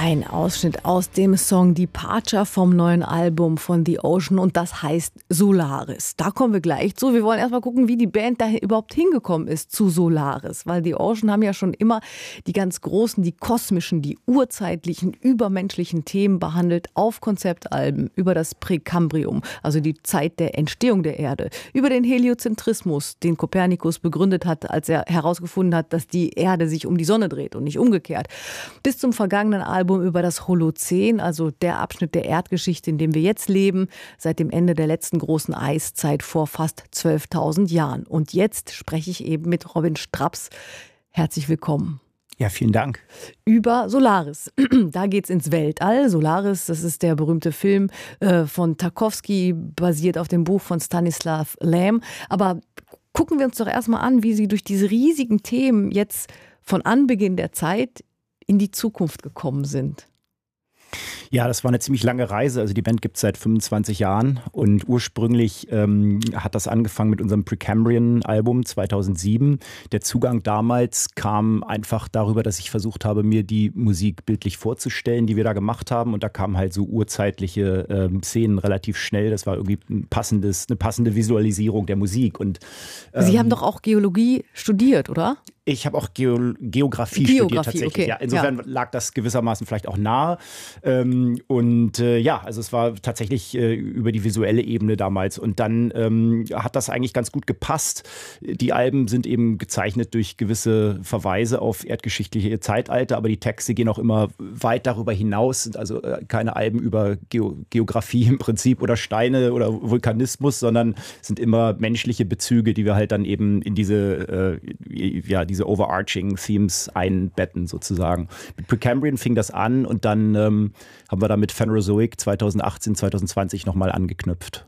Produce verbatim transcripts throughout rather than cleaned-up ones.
Ein Ausschnitt aus dem Song Departure vom neuen Album von The Ocean und das heißt Solaris. Da kommen wir gleich zu. Wir wollen erstmal gucken, wie die Band da überhaupt hingekommen ist zu Solaris. Weil The Ocean haben ja schon immer die ganz großen, die kosmischen, die urzeitlichen, übermenschlichen Themen behandelt auf Konzeptalben über das Präkambrium, also die Zeit der Entstehung der Erde, über den Heliozentrismus, den Kopernikus begründet hat, als er herausgefunden hat, dass die Erde sich um die Sonne dreht und nicht umgekehrt, bis zum vergangenen Album über das Holozän, also der Abschnitt der Erdgeschichte, in dem wir jetzt leben, seit dem Ende der letzten großen Eiszeit vor fast zwölftausend Jahren. Und jetzt spreche ich eben mit Robin Straps. Herzlich willkommen. Ja, vielen Dank. Über Solaris. Da geht's ins Weltall. Solaris, das ist der berühmte Film äh, von Tarkovsky, basiert auf dem Buch von Stanislav Lem. Aber gucken wir uns doch erstmal an, wie Sie durch diese riesigen Themen jetzt von Anbeginn der Zeit in die Zukunft gekommen sind. Ja, das war eine ziemlich lange Reise. Also die Band gibt es seit fünfundzwanzig Jahren und ursprünglich ähm, hat das angefangen mit unserem Precambrian-Album zweitausendsieben. Der Zugang damals kam einfach darüber, dass ich versucht habe, mir die Musik bildlich vorzustellen, die wir da gemacht haben. Und da kamen halt so urzeitliche ähm, Szenen relativ schnell. Das war irgendwie ein passendes, eine passende Visualisierung der Musik. Und, ähm, Sie haben doch auch Geologie studiert, oder? Ich habe auch Geo- Geografie, Geografie studiert tatsächlich. Okay. Ja, insofern ja. lag das gewissermaßen vielleicht auch nahe. Ähm, und äh, ja, also es war tatsächlich äh, über die visuelle Ebene damals. Und dann ähm, hat das eigentlich ganz gut gepasst. Die Alben sind eben gezeichnet durch gewisse Verweise auf erdgeschichtliche Zeitalter, aber die Texte gehen auch immer weit darüber hinaus. Sind also äh, keine Alben über Geo- Geografie im Prinzip oder Steine oder Vulkanismus, sondern sind immer menschliche Bezüge, die wir halt dann eben in diese äh, ja, diese overarching Themes einbetten sozusagen. Mit Precambrian fing das an und dann ähm, haben wir da mit Phanerozoic zweitausendachtzehn, zweitausendzwanzig nochmal angeknüpft.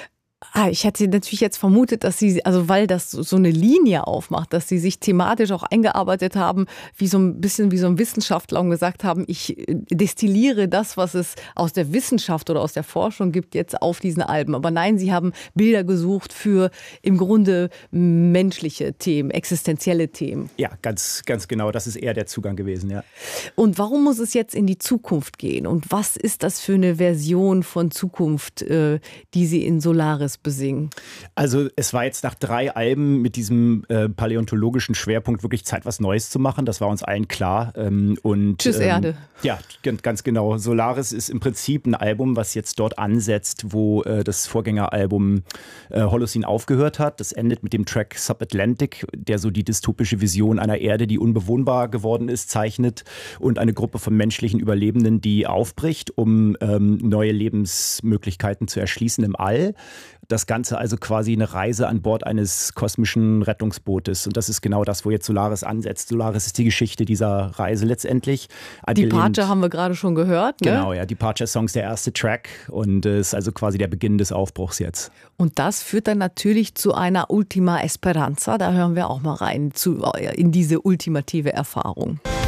Ah, ich hätte natürlich jetzt vermutet, dass Sie, also weil das so eine Linie aufmacht, dass Sie sich thematisch auch eingearbeitet haben, wie so ein bisschen wie so ein Wissenschaftler und gesagt haben, ich destilliere das, was es aus der Wissenschaft oder aus der Forschung gibt, jetzt auf diesen Alben. Aber nein, Sie haben Bilder gesucht für im Grunde menschliche Themen, existenzielle Themen. Ja, ganz, ganz genau. Das ist eher der Zugang gewesen, ja. Und warum muss es jetzt in die Zukunft gehen? Und was ist das für eine Version von Zukunft, die Sie in Solaris besingen? Also es war jetzt nach drei Alben mit diesem äh, paläontologischen Schwerpunkt wirklich Zeit, was Neues zu machen. Das war uns allen klar. Ähm, und, Tschüss ähm, Erde. Ja, ganz genau. Solaris ist im Prinzip ein Album, was jetzt dort ansetzt, wo äh, das Vorgängeralbum äh, Holocene aufgehört hat. Das endet mit dem Track Subatlantic, der so die dystopische Vision einer Erde, die unbewohnbar geworden ist, zeichnet und eine Gruppe von menschlichen Überlebenden, die aufbricht, um ähm, neue Lebensmöglichkeiten zu erschließen im All. Das Ganze also quasi eine Reise an Bord eines kosmischen Rettungsbootes. Und das ist genau das, wo jetzt Solaris ansetzt. Solaris ist die Geschichte dieser Reise letztendlich. Departure haben wir gerade schon gehört. Ne? Genau, ja. Departure Song ist der erste Track und äh, ist also quasi der Beginn des Aufbruchs jetzt. Und das führt dann natürlich zu einer Ultima Esperanza. Da hören wir auch mal rein zu, in diese ultimative Erfahrung.